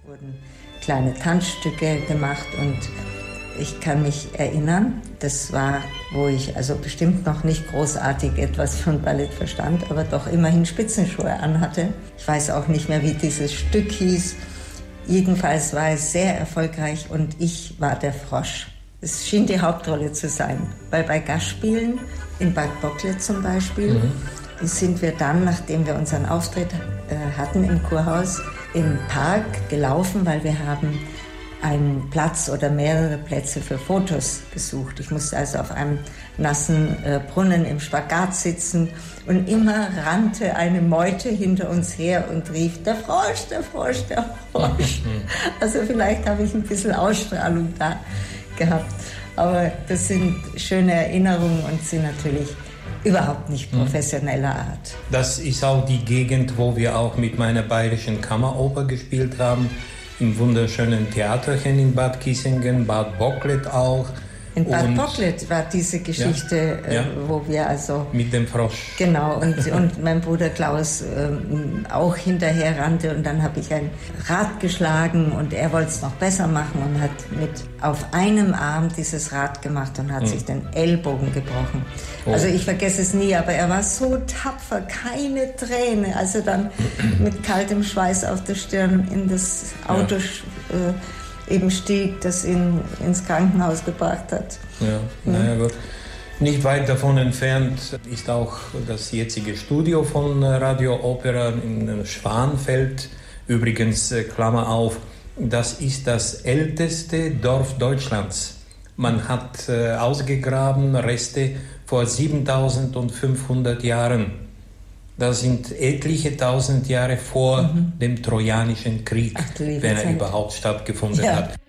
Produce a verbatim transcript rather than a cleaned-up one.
wurden kleine Tanzstücke gemacht und ich kann mich erinnern, das war, wo ich also bestimmt noch nicht großartig etwas von Ballett verstand, aber doch immerhin Spitzenschuhe anhatte. Ich weiß auch nicht mehr, wie dieses Stück hieß. Jedenfalls war es sehr erfolgreich und ich war der Frosch. Es schien die Hauptrolle zu sein, weil bei Gastspielen, in Bad Bocklet zum Beispiel, mhm. sind wir dann, nachdem wir unseren Auftritt äh, hatten im Kurhaus, im Park gelaufen, weil wir haben einen Platz oder mehrere Plätze für Fotos gesucht. Ich musste also auf einem nassen äh, Brunnen im Spagat sitzen und immer rannte eine Meute hinter uns her und rief, der Frosch, der Frosch, der Frosch. Also vielleicht habe ich ein bisschen Ausstrahlung da gehabt. Aber das sind schöne Erinnerungen und sind natürlich überhaupt nicht professioneller Art. Das ist auch die Gegend, wo wir auch mit meiner Bayerischen Kammeroper gespielt haben. Im wunderschönen Theaterchen in Bad Kissingen, Bad Bocklet auch. In Bad und, Bocklet war diese Geschichte, ja, ja. Äh, wo wir also... Mit dem Frosch. Genau, und, und mein Bruder Klaus äh, auch hinterher rannte und dann habe ich ein Rad geschlagen und er wollte es noch besser machen und hat mit auf einem Arm dieses Rad gemacht und hat mhm. sich den Ellbogen gebrochen. Oh. Also ich vergesse es nie, aber er war so tapfer, keine Träne, als er dann mit kaltem Schweiß auf der Stirn in das Auto... Ja. Äh, eben stieg, das ihn ins Krankenhaus gebracht hat. Ja, naja, gut. Nicht weit davon entfernt ist auch das jetzige Studio von Radio Opera in Schwanfeld. Übrigens, Klammer auf, das ist das älteste Dorf Deutschlands. Man hat äh, ausgegraben Reste vor siebentausendfünfhundert Jahren. Das sind etliche tausend Jahre vor mhm. dem Trojanischen Krieg, Ach, wenn er überhaupt stattgefunden ja. hat.